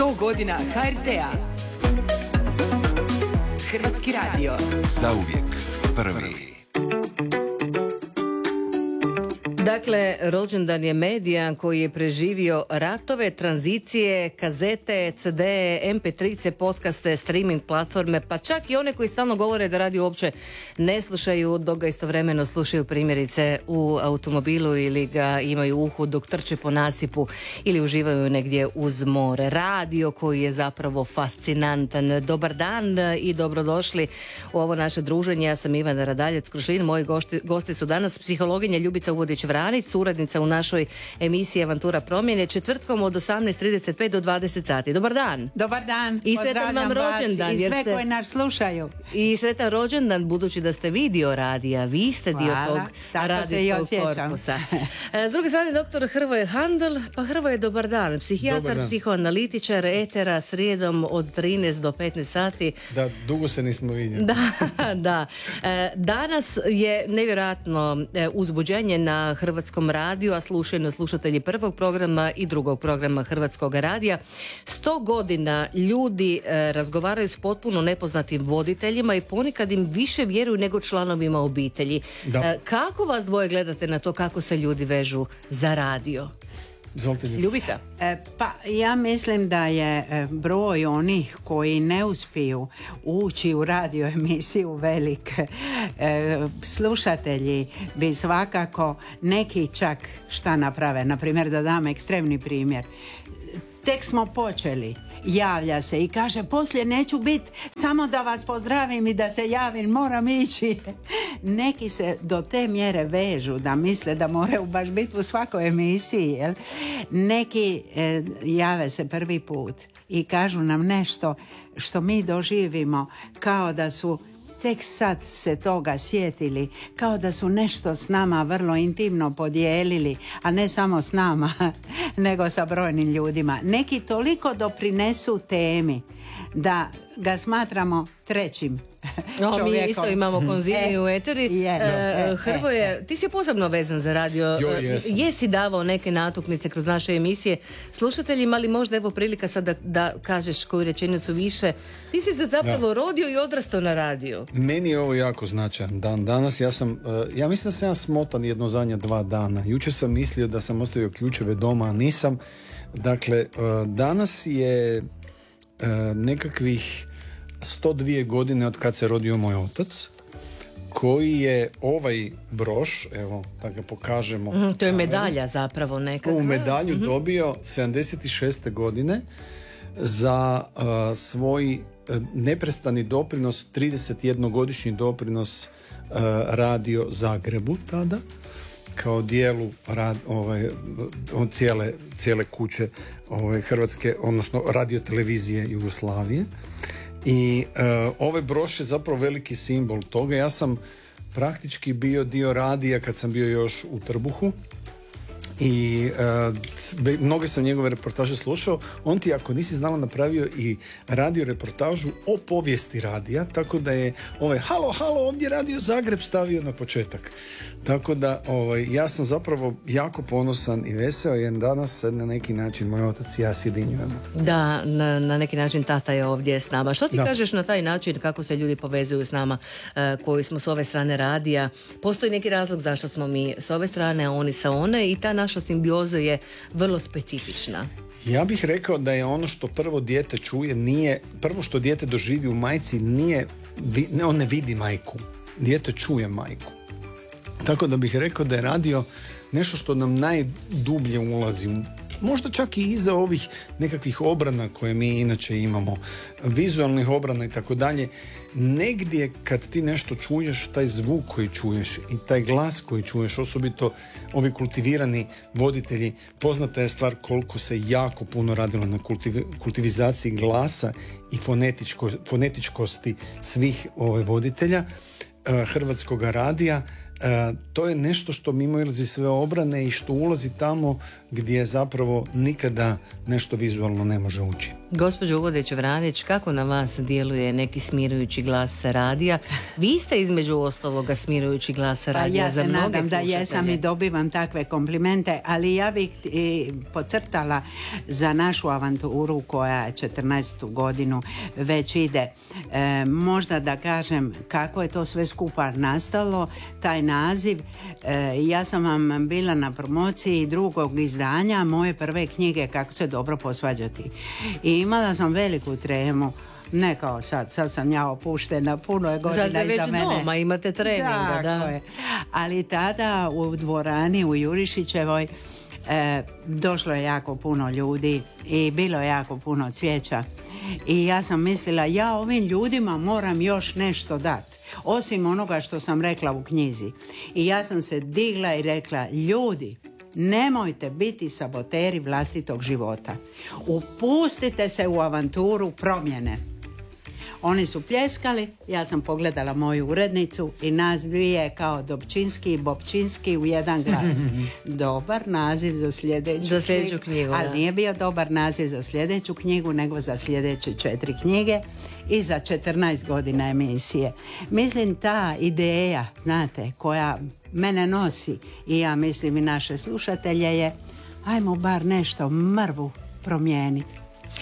100 godina HRT-a. Hrvatski radio. Zauvijek prvi. Dakle, rođendan je medija koji je preživio ratove, tranzicije, kazete, CD, MP3, podcaste, streaming platforme, pa čak i one koji stalno govore da radio uopće ne slušaju, dok ga istovremeno slušaju primjerice u automobilu ili ga imaju u uhu dok trče po nasipu ili uživaju negdje uz more. Radio koji je zapravo fascinantan. Dobar dan i dobrodošli u ovo naše druženje. Ja sam Ivana Radaljec-Krušlin. Moji gosti su danas psihologinja Ljubica Uvodić-Vranić, suradnica u našoj emisiji Avantura promjene, četvrtkom od 18:35 do 20 sati. Dobar dan. Dobar dan. I sretan vam rođendan. I sve koji nas slušaju. I sretan rođendan, budući da ste vi dio radija, vi ste dio tog radijskog korpusa. S druge strane, doktor Hrvoje Handel. Pa Hrvoje, dobar dan. Psihijatar, psihoanalitičar, etera, srijedom od 13 do 15 sati. Da, dugo se nismo vidjeli. Da. Danas je nevjerojatno uzbuđenje na Hrvatskom radiju, a slušatelji prvog programa i drugog programa Hrvatskog radija. 100 godina ljudi razgovaraju s potpuno nepoznatim voditeljima i ponekad im više vjeruju nego članovima obitelji. Kako vas dvoje gledate na to kako se ljudi vežu za radio? Izvolite, Ljubica. Pa ja mislim da je broj onih koji ne uspiju ući u radio emisiju velik. Slušatelji bi svakako neki čak šta naprave. Naprimjer, da dam ekstremni primjer. Tek smo počeli, javlja se i kaže poslije neću biti, samo da vas pozdravim i da se javim, moram ići. Neki se do te mjere vežu da misle da moraju baš biti u svakoj emisiji. Jel? Neki jave se prvi put i kažu nam nešto što mi doživimo kao da su tek sad se toga sjetili, kao da su nešto s nama vrlo intimno podijelili, a ne samo s nama, nego sa brojnim ljudima. Neki toliko doprinesu temi da ga smatramo trećim čovjekom. Mi isto imamo konziliju u eteri. Hrvoje, ti si posebno vezan za radio. Jesi davao neke natuknice kroz naše emisije slušateljima, ali možda evo prilika sad da kažeš koju rečenicu više. Ti si se zapravo rodio i odrastao na radiju. Meni je ovo jako značajan dan. Danas ja mislim da sam ja smotan jedno zadnja 2 dana. Jučer sam mislio da sam ostavio ključeve doma, a nisam. Dakle, danas je nekakvih 102 godine od kad se rodio moj otac, koji je ovaj broš, evo da ga pokažemo. To je medalja zapravo nekada. Ovu medalju dobio 76. godine za svoj neprestani doprinos, 31-godišnji doprinos Radio Zagrebu tada, kao dijelu cijele kuće Hrvatske, odnosno radiotelevizije Jugoslavije. I ovaj broš je zapravo veliki simbol toga. Ja sam praktički bio dio radija kad sam bio još u Trbuhu i mnoge sam njegove reportaže slušao. On ti, ako nisi znala, napravio i radio reportažu o povijesti radija, tako da je halo, ovdje Radio Zagreb stavio na početak. Tako da ja sam zapravo jako ponosan i veseo, jer danas na neki način moj otac i ja sjedinjujemo. Da, na neki način tata je ovdje s nama. Što ti kažeš na taj način kako se ljudi povezuju s nama koji smo s ove strane radija? Postoji neki razlog zašto smo mi s ove strane, a oni sa one, i ta naša simbioza je vrlo specifična. Ja bih rekao da je ono što prvo dijete čuje, prvo što dijete doživi u majci on ne vidi majku, dijete čuje majku. Tako da bih rekao da je radio nešto što nam najdublje ulazi, možda čak i iza ovih nekakvih obrana koje mi inače imamo, vizualnih obrana i tako dalje. Negdje kad ti nešto čuješ, taj zvuk koji čuješ i taj glas koji čuješ, osobito ovi kultivirani voditelji, poznata je stvar koliko se jako puno radilo na kultivizaciji glasa i fonetičkosti svih voditelja Hrvatskog radija. To je nešto što mimo ilazi sve obrane i što ulazi tamo gdje zapravo nikada nešto vizualno ne može ući. Gospođo Uvodić-Vranić, kako na vas djeluje neki smirujući glas radija? Vi ste između ostaloga smirujući glas radija za mnoge slušatelje. Ja se nadam da jesam i dobivam takve komplimente, ali ja bih podcrtala za našu avanturu koja 14. godinu već ide. Možda da kažem kako je to sve skupa nastalo, taj naziv. Ja sam vam bila na promociji drugog izdanja moje prve knjige Kako se dobro posvađati. I imala sam veliku tremu. Ne kao sad sam ja opuštena, puno je godina iza mene. Sad ste već doma, imate treninga, da. Je. Ali tada u dvorani u Jurišićevoj došlo je jako puno ljudi i bilo je jako puno cvijeća. I ja sam mislila, ja ovim ljudima moram još nešto dati, osim onoga što sam rekla u knjizi. I ja sam se digla i rekla, ljudi, nemojte biti saboteri vlastitog života. Upustite se u avanturu promjene. Oni su pljeskali, ja sam pogledala moju urednicu i nas dvije kao Dobčinski i Bobčinski u jedan glas. Dobar naziv za sljedeću knjigu. Ali nije bio dobar naziv za sljedeću knjigu, nego za sljedeće 4 knjige i za 14 godina emisije. Mislim, ta ideja, znate, koja mene nosi i ja mislim i naše slušatelje je, ajmo bar nešto mrvu promijeniti.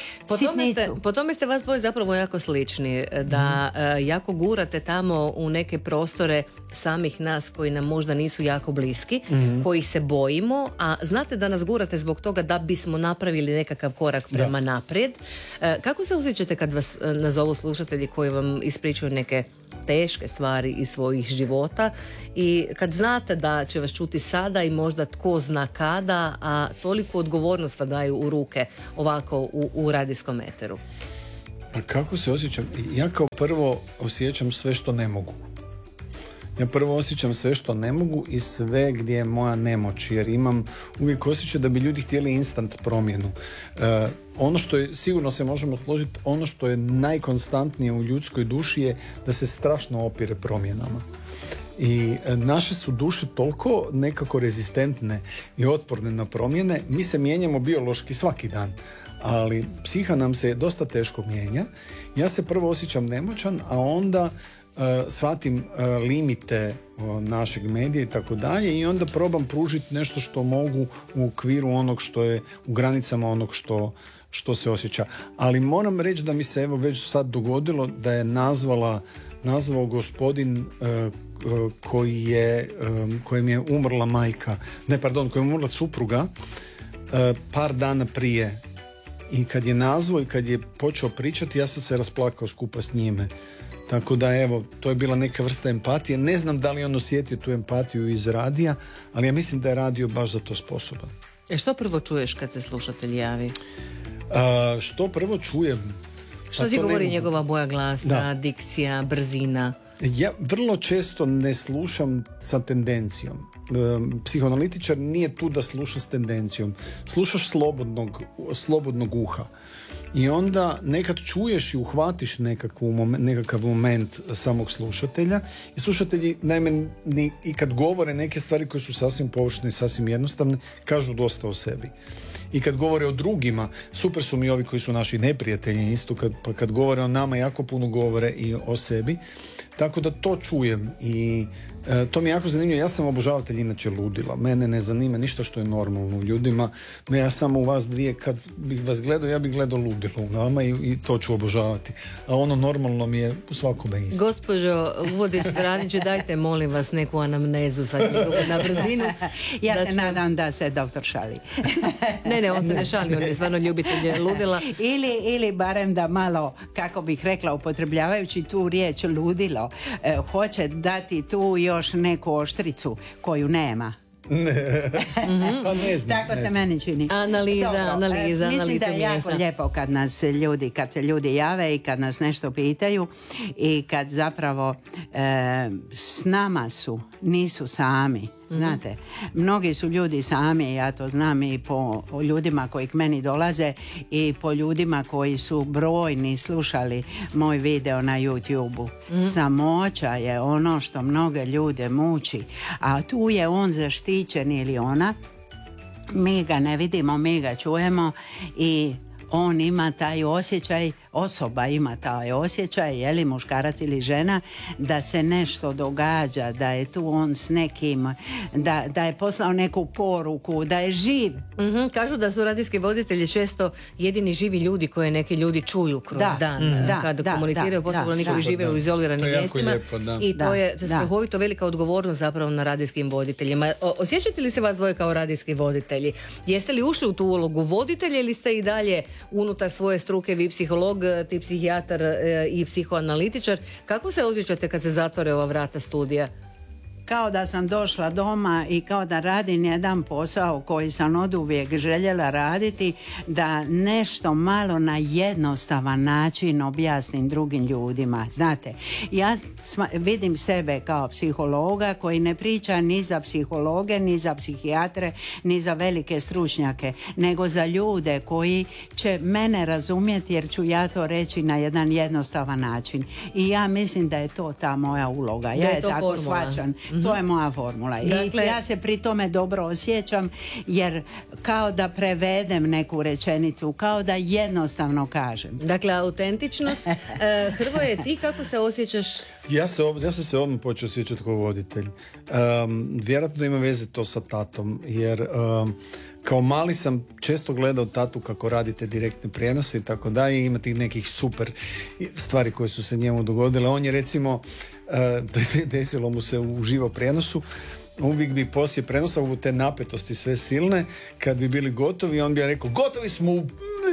Po tome ste vas dvoje zapravo jako slični, da jako gurate tamo u neke prostore samih nas koji nam možda nisu jako bliski, koji se bojimo, a znate da nas gurate zbog toga da bismo napravili nekakav korak prema naprijed. Kako se osjećate kad vas nazovu slušatelji koji vam ispričaju neke teške stvari iz svojih života i kad znate da će vas čuti sada i možda tko zna kada, a toliko odgovornost vam daju u ruke ovako u radijskom eteru? Pa kako se osjećam? Ja kao prvo osjećam sve što ne mogu. Ja prvo osjećam sve što ne mogu i sve gdje je moja nemoć, jer imam uvijek osjećaj da bi ljudi htjeli instant promjenu. Ono što je, sigurno se možemo složiti, ono što je najkonstantnije u ljudskoj duši je da se strašno opire promjenama. I naše su duše toliko nekako rezistentne i otporne na promjene. Mi se mijenjamo biološki svaki dan, ali psiha nam se dosta teško mijenja. Ja se prvo osjećam nemoćan, a onda shvatim limite našeg medija i tako dalje i onda probam pružiti nešto što mogu u okviru onog što je, u granicama onog što se osjeća. Ali moram reći da mi se evo već sad dogodilo da je nazvao gospodin kojem je umrla majka, kojem je umrla supruga par dana prije. I kad je nazvao i kad je počeo pričati, ja sam se rasplakao skupa s njime. Tako da evo, to je bila neka vrsta empatije. Ne znam da li on osjetio tu empatiju iz radija, ali ja mislim da je radio baš za to sposoban. Što prvo čuješ kad se slušatelj javi? Što prvo čujem? Što ti govori njegova boja glasa, dikcija, brzina? Ja vrlo često ne slušam sa tendencijom. Psihoanalitičar nije tu da sluša s tendencijom. Slušaš slobodnog uha. I onda nekad čuješ i uhvatiš nekakav moment samog slušatelja i slušatelji naime i kad govore neke stvari koje su sasvim površne i sasvim jednostavne, kažu dosta o sebi. I kad govore o drugima, super su mi ovi koji su naši neprijatelji isto, kad govore o nama jako puno govore i o sebi. Tako da to čujem i to mi je jako zanimljivo. Ja sam obožavatelj inače ludila. Mene ne zanima ništa što je normalno u ljudima. Ja samo u vas dvije, kad bih vas gledao, ja bih gledao ludilo u nama i to ću obožavati. A ono normalno mi je u svakome isto. Gospođo Uvodić-Vranić, dajte molim vas neku anamnezu sad na brzinu. Ja se nadam da se doktor šali. Ne, on se ne šali, on je stvarno ljubitelj ludila. Ili barem da malo, kako bih rekla, upotrebljavajući tu riječ ludilo, hoće dati tu još neku oštricu koju nema. Pa ne znam. Tako se meni čini. Analiza. Mislim da je jako lijepo kad se ljudi jave i kad nas nešto pitaju i kad zapravo s nama nisu sami. Znate, mnogi su ljudi sami, ja to znam i po ljudima koji k meni dolaze i po ljudima koji su brojni slušali moj video na YouTube-u. Samoća je ono što mnoge ljude muči, a tu je on zaštićen ili ona Mi ga ne vidimo, mi ga čujemo i on ima taj osjećaj, osoba ima taj osjećaj, je li muškarac ili žena, da se nešto događa, da je tu on s nekim, da je poslao neku poruku, da je živ. Kažu da su radijski voditelji često jedini živi ljudi koje neki ljudi čuju kroz dan. Kada komuniciraju, posebno oni koji žive u izoliranim mjestima. Lijepo, da. I to je strahovito velika odgovornost zapravo na radijskim voditeljima. Osjećate li se vas dvoje kao radijski voditelji? Jeste li ušli u tu ulogu voditelja ili ste i dalje unutar svoje struke, vi psiholog, ti psihijatar i psihoanalitičar? Kako se osjećate kad se zatvore ova vrata studija? Kao da sam došla doma i kao da radim jedan posao koji sam oduvijek željela raditi, da nešto malo na jednostavan način objasnim drugim ljudima. Znate, ja vidim sebe kao psihologa koji ne priča ni za psihologe, ni za psihijatre, ni za velike stručnjake, nego za ljude koji će mene razumjeti jer ću ja to reći na jedan jednostavan način. I ja mislim da je to ta moja uloga. Ja je tako shvaćam. To je moja formula. Dakle, I ja se pri tome dobro osjećam jer kao da prevedem neku rečenicu, kao da jednostavno kažem. Dakle, autentičnost. Hrvoje, ti kako se osjećaš? Ja sam se odmah počeo osjećati kao voditelj. Vjerojatno ima veze to sa tatom, jer kao mali sam često gledao tatu kako radite direktne prijenose i tako dalje, ima tih nekih super stvari koje su se njemu dogodile. On je recimo, desilo mu se u živo prijenosu, uvijek bi poslije prenosa u te napetosti sve silne, kad bi bili gotovi, on bi rekao, gotovi smo u...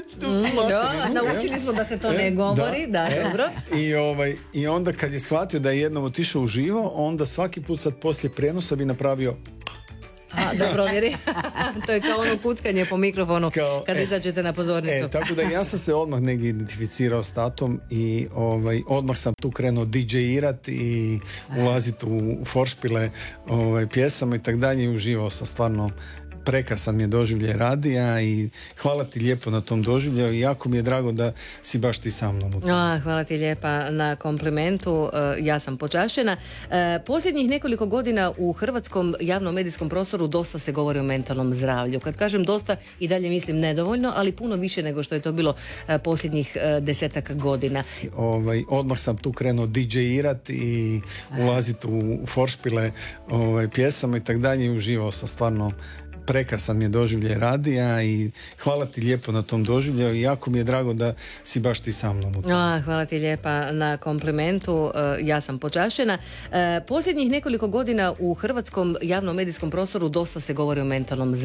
Naučili smo da se to ne govori, dobro. I onda kad je shvatio da je jednom otišao u živo, onda svaki put sad poslije prijenosa bi napravio... Da provjeri. To je kao ono kuckanje po mikrofonu kad izađete na pozornicu. Tako da ja sam se odmah negdje identificirao s tatom i odmah sam tu krenuo DJ-irat i ulaziti u foršpile pjesama i tak dalje i uživao sam stvarno. Prekrasan mi je doživljaj radija i hvala ti lijepo na tom doživljaju i jako mi je drago da si baš ti sa mnom. Hvala ti lijepa na komplimentu, ja sam počašćena. Posljednjih nekoliko godina u hrvatskom javnom medijskom prostoru dosta se govori o mentalnom zdravlju. Kad kažem dosta, i dalje mislim nedovoljno, ali puno više nego što je to bilo posljednjih 10-ak godina. Odmah sam tu krenuo DJ-irat i ulaziti u foršpile pjesama i tak dalje i uživao sam stvarno. Prekrasan mi je doživljaj radija i hvala ti lijepo na tom doživljaju i jako mi je drago da si baš ti sa mnom. Hvala ti lijepa na komplimentu, ja sam počašćena. Posljednjih nekoliko godina u hrvatskom javnom medijskom prostoru dosta se govori o mentalnom zdravlju.